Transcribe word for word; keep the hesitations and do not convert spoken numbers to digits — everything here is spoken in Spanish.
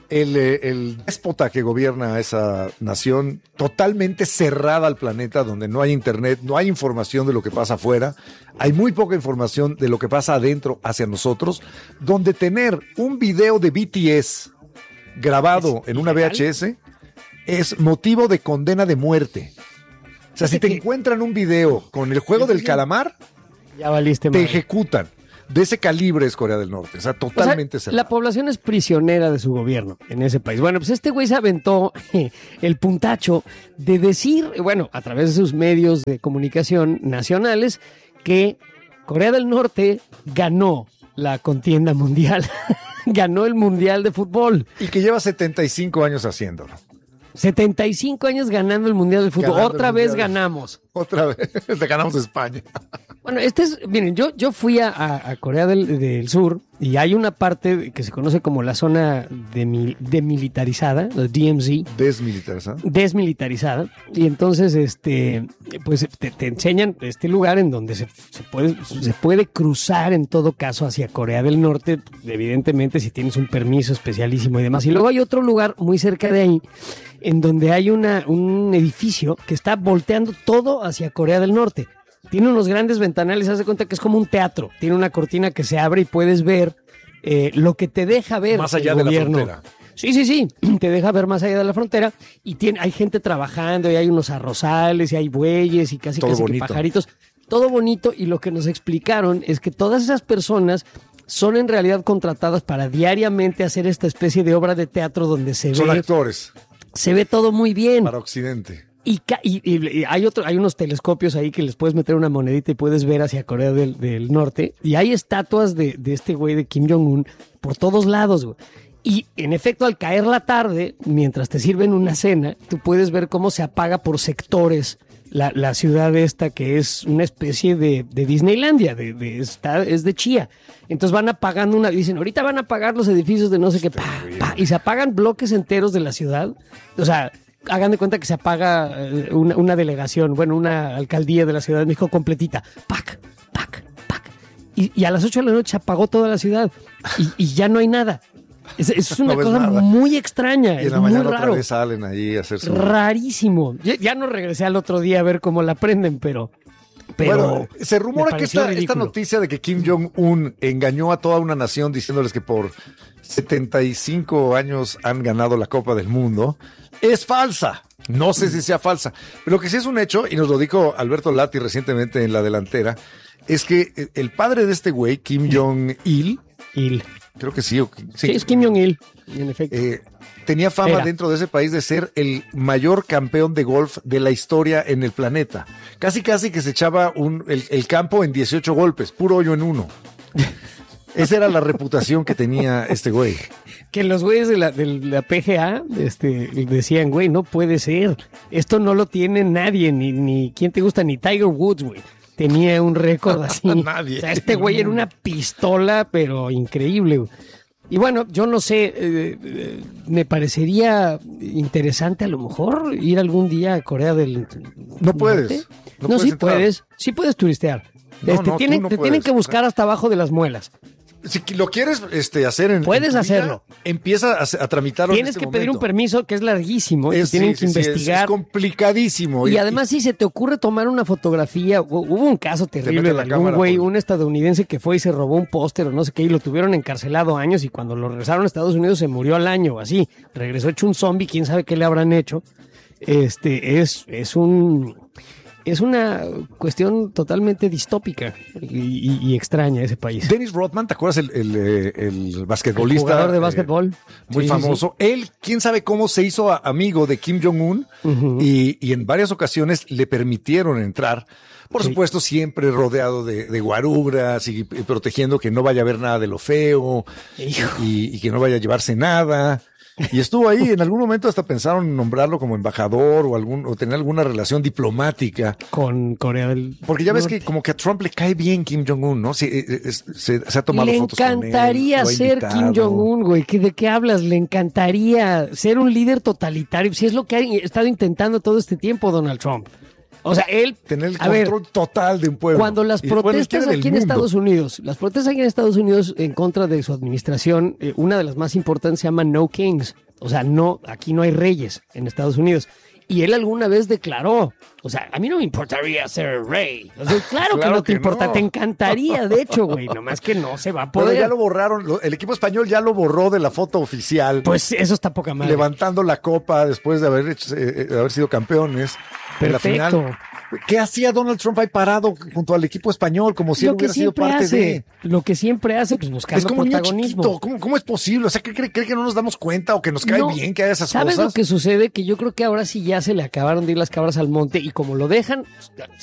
el, el déspota que gobierna esa nación, totalmente cerrada al planeta, donde no hay internet, no hay información de lo que pasa afuera, hay muy poca información de lo que pasa adentro hacia nosotros, donde tener un video de B T S grabado en una V H S es motivo de condena de muerte. O sea, si te encuentran un video con el juego del calamar, ya valiste, te madre. ejecutan. De ese calibre es Corea del Norte, o sea, totalmente o sea, cerrado. La población es prisionera de su gobierno en ese país. Bueno, pues este güey se aventó el puntacho de decir, bueno, a través de sus medios de comunicación nacionales, que Corea del Norte ganó la contienda mundial, ganó el mundial de fútbol. Y que lleva setenta y cinco años haciéndolo. setenta y cinco años ganando el mundial de fútbol. Ganando Otra vez ganamos. Otra vez, le ganamos a España. Bueno, este es, miren, yo, yo fui a, a Corea del, del Sur y hay una parte que se conoce como la zona de, demilitarizada, la D M Z. Desmilitarizada. Desmilitarizada. Y entonces, este, pues te, te enseñan este lugar en donde se, se, puede, se puede cruzar en todo caso hacia Corea del Norte, evidentemente si tienes un permiso especialísimo y demás. Y luego hay otro lugar muy cerca de ahí, en donde hay una, un edificio que está volteando todo hacia Corea del Norte. Tiene unos grandes ventanales, haz de cuenta que es como un teatro. Tiene una cortina que se abre y puedes ver eh, lo que te deja ver más allá el de gobierno. La frontera. Sí, sí, sí, te deja ver más allá de la frontera y tiene, hay gente trabajando y hay unos arrozales y hay bueyes y casi todo casi bonito. Que pajaritos. Todo bonito, y lo que nos explicaron es que todas esas personas son en realidad contratadas para diariamente hacer esta especie de obra de teatro donde se son ve... Son actores. Se ve todo muy bien. Para Occidente. Y, y, y hay otro, hay unos telescopios ahí que les puedes meter una monedita y puedes ver hacia Corea del, del Norte. Y hay estatuas de, de este güey de Kim Jong-un por todos lados, güey. Y en efecto, al caer la tarde, mientras te sirven una cena, tú puedes ver cómo se apaga por sectores la, la ciudad esta, que es una especie de, de Disneylandia, de, de, está, es de chía. Entonces van apagando una, dicen, ahorita van a apagar los edificios de no sé qué, pa, pa, y se apagan bloques enteros de la ciudad. O sea, hagan de cuenta que se apaga una, una delegación, bueno, una alcaldía de la Ciudad de México completita. Pac, pac, pac. Y, y a las ocho de la noche se apagó toda la ciudad y, y ya no hay nada. Es, es una no cosa nada. muy extraña, y es en la muy mañana raro. Otra vez salen ahí a hacer su... Rarísimo. Ya, ya no regresé al otro día a ver cómo la prenden, pero... Pero bueno, se rumora que esta, esta noticia de que Kim Jong-un engañó a toda una nación diciéndoles que por setenta y cinco años han ganado la Copa del Mundo es falsa. No sé si sea falsa. Pero lo que sí es un hecho, y nos lo dijo Alberto Lati recientemente en La Delantera, es que el padre de este güey, Kim Jong-il, Il. creo que sí. sí, sí es Kim Jong-il, en efecto. Eh, tenía fama Era. dentro de ese país de ser el mayor campeón de golf de la historia en el planeta. Casi, casi que se echaba un, el, el campo en dieciocho golpes, puro hoyo en uno. Esa era la reputación que tenía este güey. Que los güeyes de la, de la P G A este, decían, güey, no puede ser. Esto no lo tiene nadie, ni, ni ¿quién te gusta? Ni Tiger Woods, güey. Tenía un récord así. Nadie. O sea, este güey era una pistola, pero increíble, güey. Y bueno, yo no sé, eh, eh, me parecería interesante a lo mejor ir algún día a Corea del No puedes. Norte. No, no puedes sí entrar. puedes, sí puedes turistear. No, este, no, tienen, no te puedes. tienen que buscar hasta abajo de las muelas. Si lo quieres este, hacer en Puedes en tu hacerlo. vida, empieza a, a tramitarlo. Tienes en este que pedir momento. un permiso que es larguísimo. Es, y tienen sí, que sí, investigar. Es, es complicadísimo. Y, y además, si se te ocurre tomar una fotografía, hubo un caso terrible de algún cámara, güey, por... un estadounidense que fue y se robó un póster o no sé qué, y lo tuvieron encarcelado años, y cuando lo regresaron a Estados Unidos se murió al año o así. Regresó hecho un zombie, quién sabe qué le habrán hecho. Este es, es un... Es una cuestión totalmente distópica y, y, y extraña ese país. Dennis Rodman, ¿te acuerdas? El, el, el basquetbolista. El jugador de básquetbol. Eh, muy sí, famoso. Sí. Él, quién sabe cómo se hizo amigo de Kim Jong-un uh-huh. y, y en varias ocasiones le permitieron entrar. Por sí. supuesto, siempre rodeado de, de guaruras y, y protegiendo que no vaya a haber nada de lo feo y, y que no vaya a llevarse nada. Y estuvo ahí, en algún momento hasta pensaron nombrarlo como embajador o algún o tener alguna relación diplomática con Corea del Porque ya ves Norte. que como que a Trump le cae bien Kim Jong-un, ¿no? Se, se, se, se ha tomado le fotos con él. Le encantaría ser Kim Jong-un, güey. ¿De qué hablas? Le encantaría ser un líder totalitario. Si es lo que ha estado intentando todo este tiempo Donald Trump. O sea, él... Tener el a ver, control total de un pueblo. Cuando las Y, bueno, protestas quiere del aquí en mundo. Estados Unidos, las protestas aquí en Estados Unidos en contra de su administración, eh, una de las más importantes se llama No Kings. O sea, no, aquí no hay reyes en Estados Unidos. Y él alguna vez declaró, o sea, a mí no me importaría ser rey. O sea, claro, que Claro no te que importa, no. te encantaría, de hecho, güey. Nomás que no se va a Pero poder. ya lo borraron, lo- el equipo español ya lo borró de la foto oficial, Pues eso está poca madre. levantando la copa después de haber, hecho- eh, de haber sido campeones en la Perfecto. final. ¿Qué hacía Donald Trump ahí parado junto al equipo español como si él Lo que hubiera sido siempre parte hace, de? lo que siempre hace, pues buscando Es como un niño protagonismo. chiquito. ¿Cómo, cómo es posible? O sea, ¿cree, cree- cree que no nos damos cuenta o que nos cae No. bien que haya esas ¿Sabes cosas? lo que sucede? Que yo creo que ahora sí ya se le acabaron de ir las cabras al monte y como lo dejan,